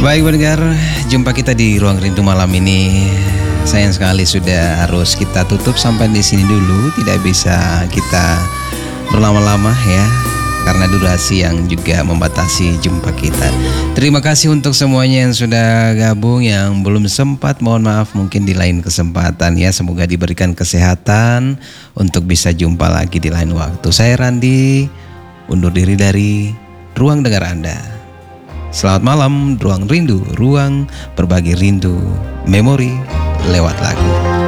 Baik pendengar, jumpa kita di Ruang Rindu malam ini. Sayang sekali sudah harus kita tutup sampai di sini dulu. Tidak bisa kita berlama-lama ya, karena durasi yang juga membatasi jumpa kita. Terima kasih untuk semuanya yang sudah gabung, yang belum sempat mohon maaf mungkin di lain kesempatan ya. Semoga diberikan kesehatan untuk bisa jumpa lagi di lain waktu. Saya Randi, undur diri dari Ruang Dengar Anda. Selamat malam, Ruang Rindu, ruang berbagi rindu, memori lewat lagu.